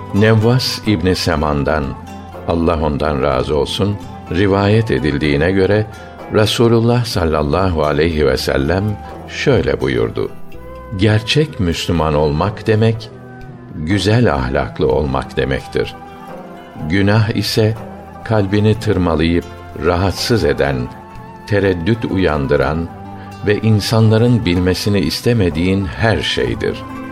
Nevvas İbn Seman'dan, Allah ondan razı olsun, rivayet edildiğine göre Resulullah sallallahu aleyhi ve sellem şöyle buyurdu: Gerçek Müslüman olmak demek, güzel ahlaklı olmak demektir. Günah ise kalbini tırmalayıp rahatsız eden, tereddüt uyandıran ve insanların bilmesini istemediğin her şeydir.